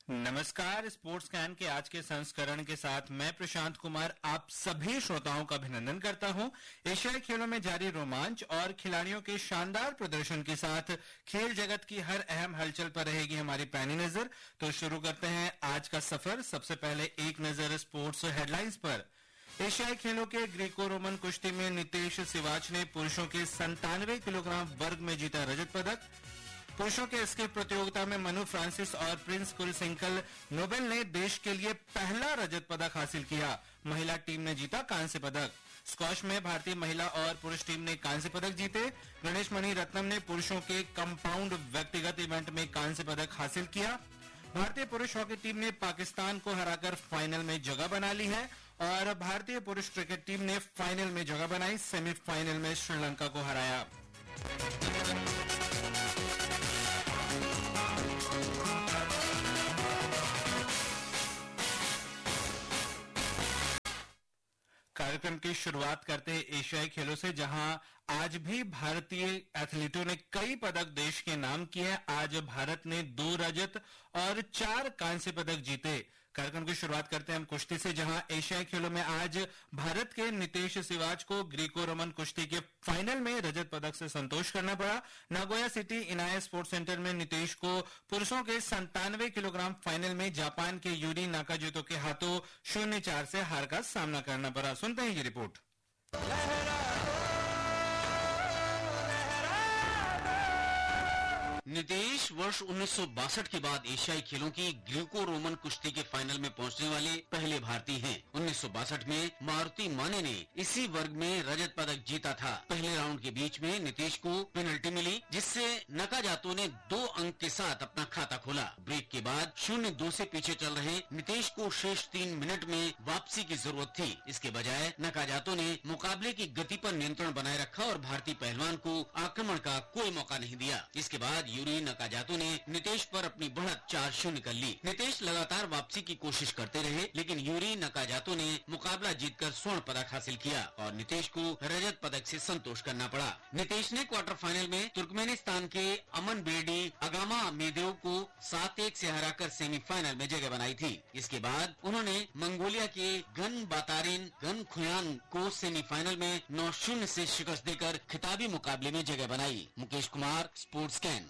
नमस्कार। Sports can के आज के संस्करण के साथ मैं प्रशांत कुमार आप सभी श्रोताओं का अभिनंदन करता हूं। एशियाई खेलों में जारी रोमांच और खिलाड़ियों के शानदार प्रदर्शन के साथ खेल जगत की हर अहम हलचल पर रहेगी हमारी पैनी नजर। तो शुरू करते हैं आज का सफर। सबसे पहले एक नजर स्पोर्ट्स हेडलाइंस पर। एशियाई खेलों के ग्रीको रोमन कुश्ती में नितेश सिवाच ने पुरुषों के 97 किलोग्राम वर्ग में जीता रजत पदक। पुरुषों के स्कीप प्रतियोगिता में मनु फ्रांसिस और प्रिंस कुलसेंकल नोबेल ने देश के लिए पहला रजत पदक हासिल किया। महिला टीम ने जीता कांस्य पदक। स्क्वॉश में भारतीय महिला और पुरुष टीम ने कांस्य पदक जीते। गणेश मणि रत्नम ने पुरुषों के कंपाउंड व्यक्तिगत इवेंट में कांस्य पदक हासिल किया। भारतीय पुरुष हॉकी टीम ने पाकिस्तान को हराकर फाइनल में जगह बना ली है और भारतीय पुरुष क्रिकेट टीम ने फाइनल में जगह बनाई। सेमीफाइनल में श्रीलंका को हराया। कार्यक्रम की शुरुआत करते हैं एशियाई खेलों से, जहां आज भी भारतीय एथलीटों ने कई पदक देश के नाम किए हैं। आज भारत ने 2 रजत और 4 कांस्य पदक जीते। कार्यक्रम की शुरुआत करते हैं हम कुश्ती से, जहां एशियाई खेलों में आज भारत के नितेश सिवाच को ग्रीको रोमन कुश्ती के फाइनल में रजत पदक से संतोष करना पड़ा। Nagoya city Inaya sports centre में नितेश को पुरुषों के 97 किलोग्राम फाइनल में जापान के यूरी नाकाजुतो के हाथों 0-4 से हार का सामना करना पड़ा। सुनते हैं ये रिपोर्ट। नितेश वर्ष 1962 के बाद एशियाई खेलों की ग्रीको रोमन कुश्ती के फाइनल में पहुंचने वाले पहले भारतीय हैं। 1962 में मारुति माने ने इसी वर्ग में रजत पदक जीता था। पहले राउंड के बीच में नितेश को पेनल्टी मिली, जिससे नकाजातो ने 2 अंक के साथ अपना खाता खोला। ब्रेक के बाद 0-2 से पीछे चल रहे नितेश को शेष 3 मिनट में वापसी की जरूरत थी। इसके बजाय नकाजातो ने मुकाबले की गति पर नियंत्रण बनाए रखा और भारतीय पहलवान को आक्रमण का कोई मौका नहीं दिया। इसके बाद यूरी नाकाजातो ने नितेश पर अपनी बढ़त 4-0 कर ली। नितेश लगातार वापसी की कोशिश करते रहे, लेकिन यूरी नाकाजातो ने मुकाबला जीतकर स्वर्ण पदक हासिल किया और नितेश को रजत पदक से संतोष करना पड़ा। नितेश ने क्वार्टर फाइनल में तुर्कमेनिस्तान के अमन बेडी अगामा मेदेव को 7-1 से हराकर सेमीफाइनल में जगह बनाई थी। इसके बाद उन्होंने मंगोलिया के गन बातारिन गन खुयान को सेमीफाइनल में 9-0 से शिकस्त देकर खिताबी मुकाबले में जगह बनाई। Mukesh Kumar, sports can.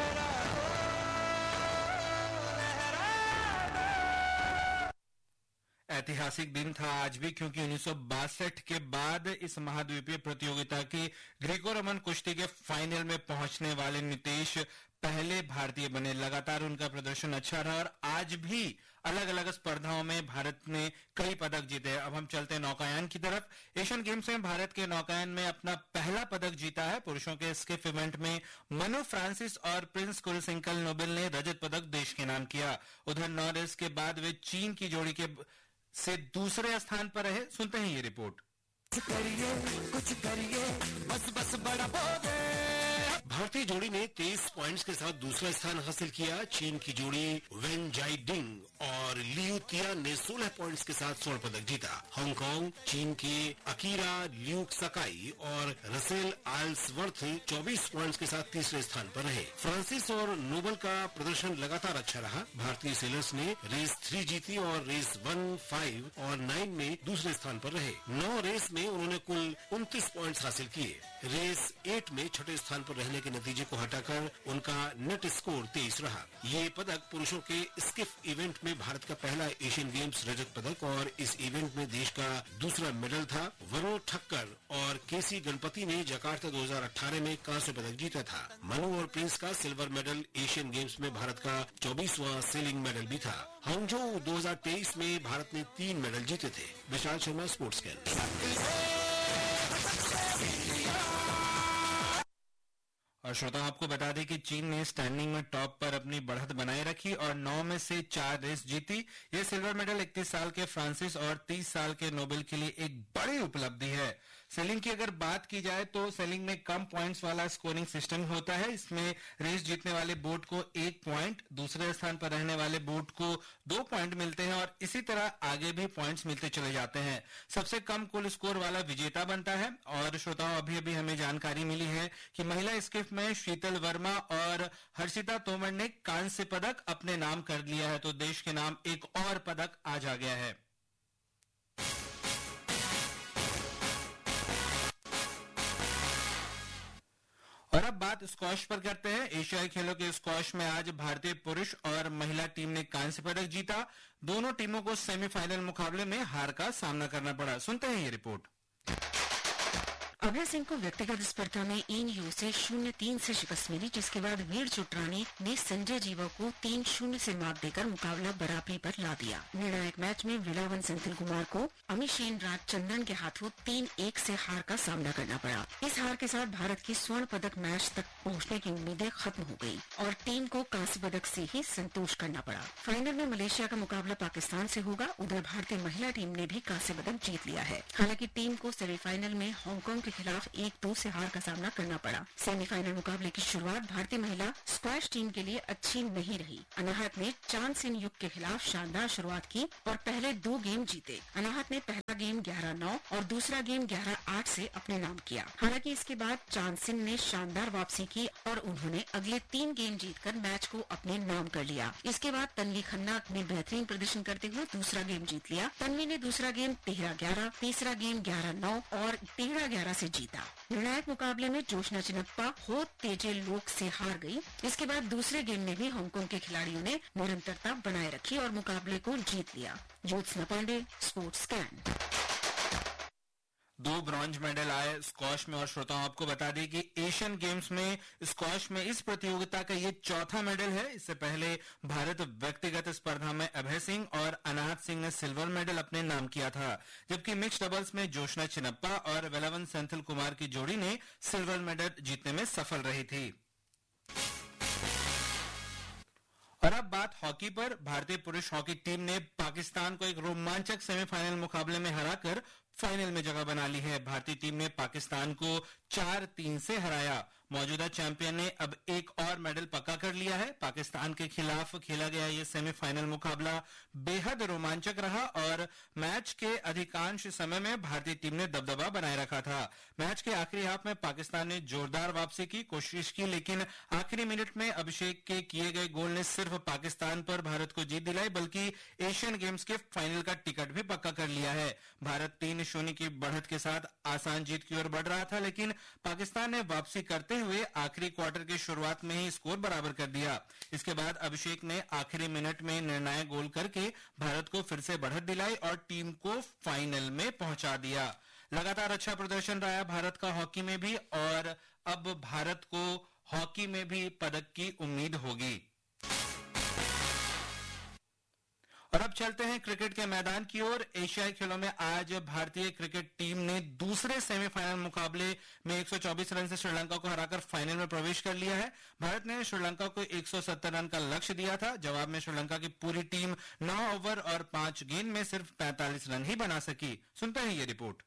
ऐतिहासिक दिन था आज भी, क्योंकि 1962 के बाद इस महाद्वीपीय प्रतियोगिता की ग्रीको रोमन कुश्ती के फाइनल में पहुंचने वाले नितेश पहले भारतीय बने। लगातार उनका प्रदर्शन अच्छा रहा और आज भी अलग अलग स्पर्धाओं में भारत ने कई पदक जीते। अब हम चलते हैं नौकायान की तरफ। एशियन गेम्स में भारत के नौकायान में अपना पहला पदक जीता है। पुरुषों के स्किप इवेंट में मनु फ्रांसिस और प्रिंस कुलसेंकल नोबेल ने रजत पदक देश के नाम किया। उधर 9 रेस के बाद वे चीन की जोड़ी के से दूसरे स्थान पर रहे। सुनते हैं ये रिपोर्ट। कुछ करिए बस बड़ा बोले। भारतीय जोड़ी ने 23 पॉइंट्स के साथ दूसरा स्थान हासिल किया। चीन की जोड़ी वेन जाइडिंग और लियू तिया ने 16 पॉइंट्स के साथ स्वर्ण पदक जीता। हांगकांग चीन के अकीरा ल्यूक सकाई और रसेल आयल्सवर्थ 24 पॉइंट्स के साथ तीसरे स्थान पर रहे। फ्रांसिस और नोबल का प्रदर्शन लगातार अच्छा रहा। भारतीय सेलर्स ने रेस 3 जीती और रेस 1, 5 और 9 में दूसरे स्थान पर रहे। 9 रेस में उन्होंने कुल 29 पॉइंट्स हासिल किए। रेस 8 में छठे स्थान पर रहने के नतीजे को हटाकर उनका नेट स्कोर 23 रहा। ये पदक पुरुषों के स्किप इवेंट में भारत का पहला एशियन गेम्स रजत पदक और इस इवेंट में देश का दूसरा मेडल था। वरुण ठक्कर और केसी गणपति ने जकार्ता 2018 में कांस्य पदक जीता था। मनु और प्रिंस का सिल्वर मेडल एशियन गेम्स में भारत का 24वां सेलिंग मेडल भी था। हांगझोउ 2023 में भारत ने 3 मेडल जीते थे। Vishal Sharma, sports can. और श्रोता आपको बता दें कि चीन ने स्टैंडिंग में टॉप पर अपनी बढ़त बनाए रखी और 9 में से 4 रेस जीती। ये सिल्वर मेडल 31 साल के फ्रांसिस और 30 साल के नोबेल के लिए एक बड़ी उपलब्धि है। सेलिंग की अगर बात की जाए तो सेलिंग में कम पॉइंट्स वाला स्कोरिंग सिस्टम होता है। इसमें रेस जीतने वाले बोट को 1 पॉइंट, दूसरे स्थान पर रहने वाले बोट को 2 पॉइंट मिलते हैं और इसी तरह आगे भी पॉइंट्स मिलते चले जाते हैं। सबसे कम कुल स्कोर वाला विजेता बनता है। और श्रोताओं, अभी अभी हमें जानकारी मिली है कि महिला स्किफ में शीतल वर्मा और हर्षिता तोमर ने कांस्य पदक अपने नाम कर लिया है, तो देश के नाम एक और पदक आज आ गया है। और अब बात स्क्वॉश पर करते हैं। एशियाई खेलों के स्क्वॉश में आज भारतीय पुरुष और महिला टीम ने कांस्य पदक जीता। दोनों टीमों को सेमीफाइनल मुकाबले में हार का सामना करना पड़ा। सुनते हैं ये रिपोर्ट। अभय सिंह को व्यक्तिगत स्पर्धा में इन से 0-3 से शिकस्त मिली, जिसके बाद वीर चुटरानी ने संजय जीवा को 3-0 से मात देकर मुकाबला बराबरी पर ला दिया। निर्णायक मैच में वेलावन सेंथिल कुमार को अमिशेन राज चंद्रन के हाथों 3-1 से हार का सामना करना पड़ा। इस हार के साथ भारत की स्वर्ण पदक मैच तक पहुंचने की उम्मीदें खत्म हो गयी और टीम को कांस्य पदक से ही संतोष करना पड़ा। फाइनल में मलेशिया का मुकाबला पाकिस्तान से होगा। उधर भारतीय महिला टीम ने भी कांस्य पदक जीत लिया है। हालांकि टीम को सेमीफाइनल में हांगकांग के खिलाफ 1-2 से हार का सामना करना पड़ा। सेमीफाइनल मुकाबले की शुरुआत भारतीय महिला स्क्वैश टीम के लिए अच्छी नहीं रही। अनाहत ने चांद सिंह युग के खिलाफ शानदार शुरुआत की और पहले 2 गेम जीते। अनाहत ने पहला गेम 11-9 और दूसरा गेम 11-8 से अपने नाम किया। हालांकि इसके बाद चांद सिंह ने शानदार वापसी की और उन्होंने अगले 3 गेम जीतकर मैच को अपने नाम कर लिया। इसके बाद तन्वी खन्ना ने बेहतरीन प्रदर्शन करते हुए दूसरा गेम जीत लिया। तन्वी ने दूसरा गेम 13-11, तीसरा गेम 11-9 और 13-11 से जीता। निर्णायक मुकाबले में जोशना चिनप्पा होत तेजे लोक से हार गई। इसके बाद दूसरे गेम में भी हांगकांग के खिलाड़ियों ने निरंतरता बनाए रखी और मुकाबले को जीत लिया। Jyotsna Pandey, sports scan. 2 bronze medal आए स्क्वॉश में। और श्रोताओं, आपको बता दें कि एशियन गेम्स में स्क्वॉश में इस प्रतियोगिता का ये चौथा मेडल है। इससे पहले भारत व्यक्तिगत स्पर्धा में अभय सिंह और अनाहत सिंह ने सिल्वर मेडल अपने नाम किया था, जबकि मिक्स डबल्स में जोशना चिनप्पा और वेलावन सेंथिल कुमार की जोड़ी ने सिल्वर मेडल जीतने में सफल रही थी। और अब बात हॉकी पर। भारतीय पुरुष हॉकी टीम ने पाकिस्तान को एक रोमांचक सेमीफाइनल मुकाबले में हराकर फाइनल में जगह बना ली है। भारतीय टीम ने पाकिस्तान को 4-3 से हराया। मौजूदा चैंपियन ने अब एक और मेडल पक्का कर लिया है। पाकिस्तान के खिलाफ खेला गया ये सेमीफाइनल मुकाबला बेहद रोमांचक रहा और मैच के अधिकांश समय में भारतीय टीम ने दबदबा बनाए रखा था। मैच के आखिरी हाफ में पाकिस्तान ने जोरदार वापसी की कोशिश की, लेकिन आखिरी मिनट में अभिषेक के किए गए गोल ने सिर्फ पाकिस्तान पर भारत को जीत दिलाई, बल्कि एशियन गेम्स के फाइनल का टिकट भी पक्का कर लिया है। भारत 3-0 की बढ़त के साथ आसान जीत की ओर बढ़ रहा था, लेकिन पाकिस्तान ने वापसी करते हुए आखिरी क्वार्टर की शुरुआत में ही स्कोर बराबर कर दिया। इसके बाद अभिषेक ने आखिरी मिनट में निर्णायक गोल करके भारत को फिर से बढ़त दिलाई और टीम को फाइनल में पहुंचा दिया। लगातार अच्छा प्रदर्शन रहा भारत का हॉकी में भी और अब भारत को हॉकी में भी पदक की उम्मीद होगी। और अब चलते हैं क्रिकेट के मैदान की ओर। एशियाई खेलों में आज भारतीय क्रिकेट टीम ने दूसरे सेमीफाइनल मुकाबले में 124 रन से श्रीलंका को हराकर फाइनल में प्रवेश कर लिया है। भारत ने श्रीलंका को 170 रन का लक्ष्य दिया था। जवाब में श्रीलंका की पूरी टीम 9 ओवर और 5 गेंद में सिर्फ 45 रन ही बना सकी। सुनते हैं ये रिपोर्ट।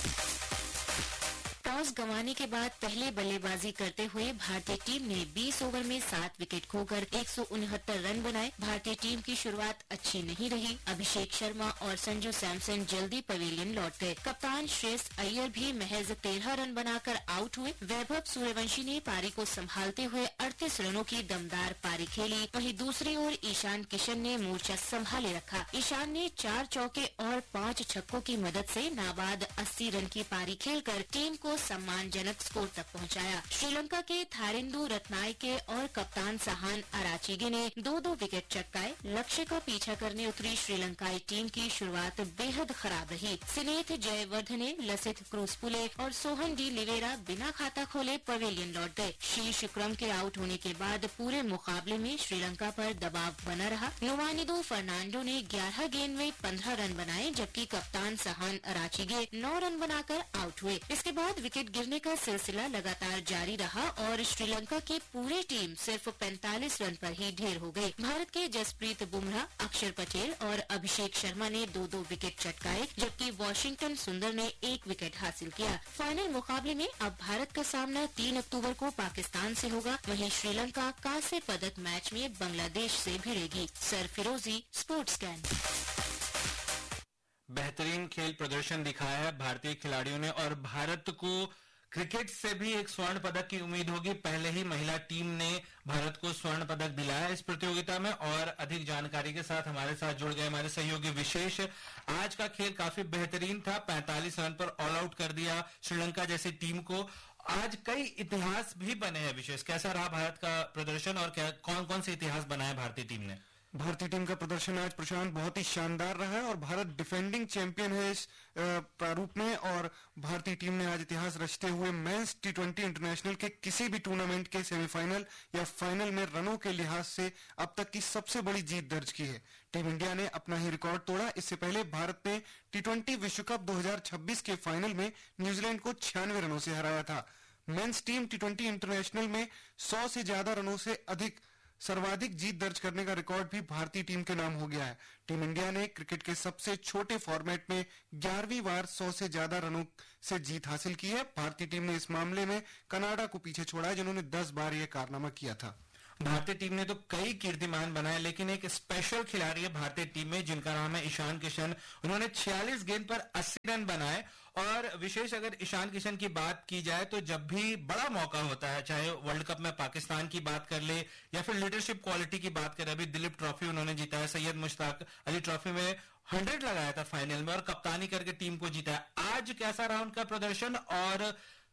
टॉस गंवाने के बाद पहले बल्लेबाजी करते हुए भारतीय टीम ने 20 ओवर में 7 विकेट खोकर 169 रन बनाए। भारतीय टीम की शुरुआत अच्छी नहीं रही। अभिषेक शर्मा और संजू सैमसन जल्दी पवेलियन लौट गए। कप्तान श्रेयस अय्यर भी महज 13 रन बनाकर आउट हुए। वैभव सूर्यवंशी ने पारी को संभालते हुए 38 रनों की दमदार पारी खेली। वहीं दूसरी ओर ईशान किशन ने मोर्चा संभाले रखा। ईशान ने 4 चौके और 5 छक्कों की मदद से नाबाद 80 रन की पारी खेलकर टीम को सम्मानजनक स्कोर तक पहुंचाया। श्रीलंका के थारिंदु रत्नायके और कप्तान सहान अराचीगे ने 2-2 विकेट चटकाए। लक्ष्य का पीछा करने उतरी श्रीलंकाई टीम की शुरुआत बेहद खराब रही। सिनेथ जयवर्धने, लसिथ क्रूसपुले और सोहन डी लिवेरा बिना खाता खोले पवेलियन लौट गए। शीर्ष क्रम के आउट होने के बाद पूरे मुकाबले में श्रीलंका पर दबाव बना रहा। नुवानिदो फर्नांडो ने 11 गेंद में 15 रन बनाए, जबकि कप्तान सहान अराचीगे 9 रन बनाकर आउट हुए। इसके बाद विकेट गिरने का सिलसिला लगातार जारी रहा और श्रीलंका की पूरी टीम सिर्फ 45 रन पर ही ढेर हो गई। भारत के जसप्रीत बुमराह, अक्षर पटेल और अभिषेक शर्मा ने 2-2 विकेट चटकाए, जबकि वॉशिंगटन सुंदर ने 1 विकेट हासिल किया। फाइनल मुकाबले में अब भारत का सामना 3 अक्टूबर को पाकिस्तान से होगा। वहीं श्रीलंका कांस्य पदक मैच में बांग्लादेश से भिड़ेगी। सरफिरोजी, स्पोर्ट्स कैन। बेहतरीन खेल प्रदर्शन दिखाया है भारतीय खिलाड़ियों ने और भारत को क्रिकेट से भी एक स्वर्ण पदक की उम्मीद होगी। पहले ही महिला टीम ने भारत को स्वर्ण पदक दिलाया इस प्रतियोगिता में। और अधिक जानकारी के साथ हमारे साथ जुड़ गए हमारे सहयोगी विशेष। आज का खेल काफी बेहतरीन था, 45 रन पर ऑल आउट कर दिया श्रीलंका जैसी टीम को। आज कई इतिहास भी बने हैं। विशेष कैसा रहा भारत का प्रदर्शन और कौन कौन से इतिहास बनाए भारतीय टीम ने? भारतीय टीम का प्रदर्शन आज प्रशांत बहुत ही शानदार रहा है और भारत डिफेंडिंग चैंपियन है इस प्रारूप में। और भारतीय टीम ने आज इतिहास रचते हुए मेंस T20 इंटरनेशनल के किसी भी टूर्नामेंट के सेमीफाइनल या फाइनल में रनों के लिहाज से अब तक की सबसे बड़ी जीत दर्ज की है। टीम इंडिया ने अपना ही रिकॉर्ड तोड़ा। इससे पहले भारत ने T20 विश्व कप 2026 के फाइनल में न्यूजीलैंड को 96 रनों से हराया था। मेंस टीम T20 इंटरनेशनल में 100 से ज्यादा रनों से अधिक सर्वाधिक जीत दर्ज करने का रिकॉर्ड भी भारतीय टीम के नाम हो गया है। टीम इंडिया ने क्रिकेट के सबसे छोटे फॉर्मेट में 11वीं बार 100 से ज्यादा रनों से जीत हासिल की है। भारतीय टीम ने इस मामले में कनाडा को पीछे छोड़ा है, जिन्होंने 10 बार यह कारनामा किया था। भारतीय टीम ने तो कई कीर्तिमान बनाए, लेकिन एक स्पेशल खिलाड़ी है भारतीय टीम में जिनका नाम है ईशान किशन। उन्होंने 46 गेंद पर 80 रन बनाए। और विशेष अगर ईशान किशन की बात की जाए तो जब भी बड़ा मौका होता है, चाहे वर्ल्ड कप में पाकिस्तान की बात कर ले या फिर लीडरशिप क्वालिटी की बात करें, अभी दिलीप ट्रॉफी उन्होंने जीता है, सैयद मुश्ताक अली ट्रॉफी में 100 लगाया था फाइनल में और कप्तानी करके टीम को जीता है। आज कैसा रहा उनका प्रदर्शन और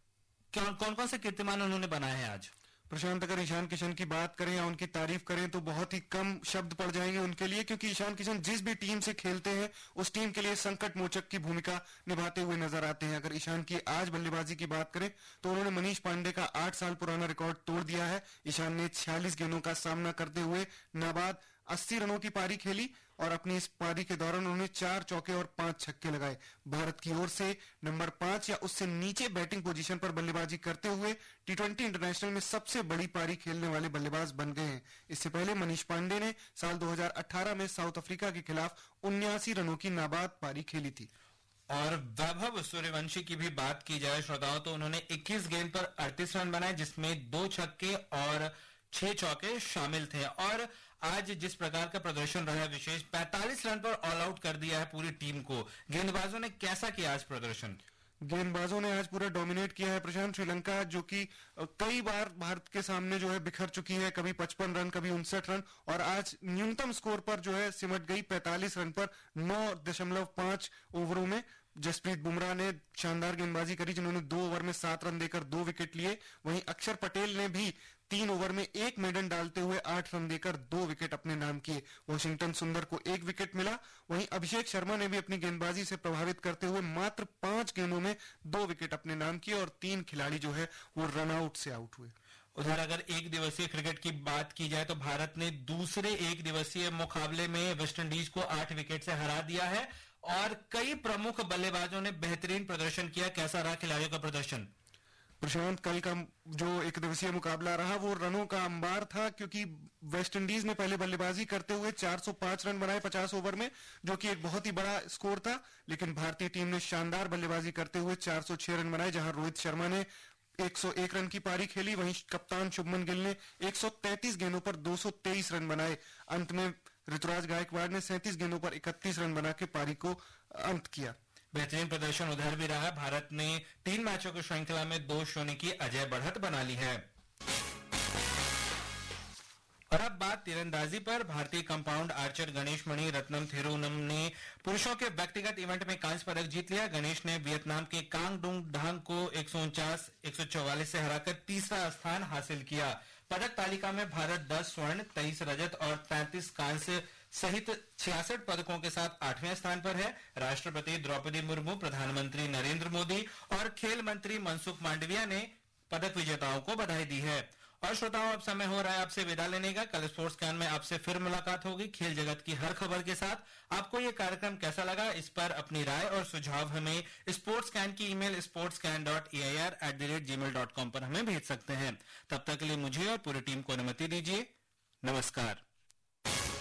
कौन कौन से कीर्तिमान उन्होंने बनाए हैं आज? प्रशांत, अगर ईशान किशन की बात करें या उनकी तारीफ करें तो बहुत ही कम शब्द पड़ जाएंगे उनके लिए, क्योंकि ईशान किशन जिस भी टीम से खेलते हैं उस टीम के लिए संकट मोचक की भूमिका निभाते हुए नजर आते हैं। अगर ईशान की आज बल्लेबाजी की बात करें तो उन्होंने मनीष पांडे का 8 साल पुराना रिकॉर्ड तोड़ दिया है। ईशान ने 46 गेंदों का सामना करते हुए नाबाद 80 रनों की पारी खेली और अपनी इस पारी के दौरान उन्होंने 4 चौके और 5 छक्के लगाए। भारत की ओर से नंबर 5 या उससे नीचे बैटिंग पोजीशन पर बल्लेबाजी करते हुए T20 इंटरनेशनल में सबसे बड़ी पारी खेलने वाले बल्लेबाज बन गए हैं। इससे पहले मनीष पांडे ने साल 2018 में साउथ अफ्रीका के खिलाफ 79 रनों की नाबाद पारी खेली थी। और वैभव सूर्यवंशी की भी बात की जाए श्रोताओं तो उन्होंने 21 गेंद पर 38 रन बनाए, जिसमें 2 छक्के और 6 चौके शामिल थे। और आज जिस प्रकार का प्रदर्शन रहा है विशेष, 45 रन पर ऑल आउट कर दिया है पूरी टीम को। गेंदबाजों ने कैसा किया आज प्रदर्शन? गेंदबाजों ने आज पूरा डोमिनेट किया है प्रशांत। श्रीलंका जो कि कई बार भारत के सामने जो है बिखर चुकी है, कभी 55 रन कभी 59 रन, और आज न्यूनतम स्कोर पर जो है सिमट गई 45 रन पर 9.5 ओवरों में। जसप्रीत बुमराह ने शानदार गेंदबाजी करी, जिन्होंने 2 ओवर में 7 रन देकर 2 विकेट लिए। वहीं अक्षर पटेल ने भी 3 ओवर में 1 मेडन डालते हुए 8 रन देकर 2 विकेट अपने नाम किए। वॉशिंगटन सुंदर को 1 विकेट मिला। वहीं अभिषेक शर्मा ने भी अपनी गेंदबाजी से प्रभावित करते हुए मात्र 5 गेंदों में 2 विकेट अपने नाम किए और 3 खिलाड़ी जो है वो रन आउट से आउट हुए। उधर अगर एक दिवसीय क्रिकेट की बात की जाए तो भारत ने दूसरे एक दिवसीय मुकाबले में वेस्टइंडीज को 8 विकेट से हरा दिया है और कई प्रमुख बल्लेबाजों ने बेहतरीन प्रदर्शन किया। कैसा रहा खिलाड़ियों का प्रदर्शन? प्रशांत, कल का जो एक दिवसीय मुकाबला रहा वो रनों का अंबार था, क्योंकि वेस्टइंडीज ने पहले बल्लेबाजी करते हुए 405 रन बनाए 50 ओवर में, जो कि एक बहुत ही बड़ा स्कोर था। लेकिन भारतीय टीम ने शानदार बल्लेबाजी करते हुए 406 रन बनाए, जहां रोहित शर्मा ने 101 रन की पारी खेली। वहीं कप्तान शुभमन गिल ने 133 गेंदों पर 223 रन बनाए। अंत में ऋतुराज गायकवाड़ ने 37 गेंदों पर 31 रन बना के पारी को अंत किया। बेहतरीन प्रदर्शन उधर भी रहा। भारत ने 3 मैचों की श्रृंखला में 2-0 की अजय बढ़त बना ली है। और अब बात तीरंदाजी पर। भारतीय कंपाउंड आर्चर गणेश मणि रत्नम थिरुनम ने पुरुषों के व्यक्तिगत इवेंट में कांस्य पदक जीत लिया। गणेश ने वियतनाम के कांग डुंग ढांग को 149-144 से हराकर तीसरा स्थान हासिल किया। पदक तालिका में भारत 10 स्वर्ण, 23 रजत और 33 कांस्य सहित 66 पदकों के साथ 8वें स्थान पर है। राष्ट्रपति द्रौपदी मुर्मू, प्रधानमंत्री नरेंद्र मोदी और खेल मंत्री मनसुख मांडविया ने पदक विजेताओं को बधाई दी है। और श्रोताओं, अब समय हो रहा है आपसे विदा लेने का। कल स्पोर्ट्स कैन में आपसे फिर मुलाकात होगी खेल जगत की हर खबर के साथ। आपको ये कार्यक्रम कैसा लगा, इस पर अपनी राय और सुझाव हमें स्पोर्ट्स कैन की ईमेल sportscan.air@gmail.com पर हमें भेज सकते हैं। तब तक के लिए मुझे और पूरी टीम को अनुमति दीजिए। नमस्कार।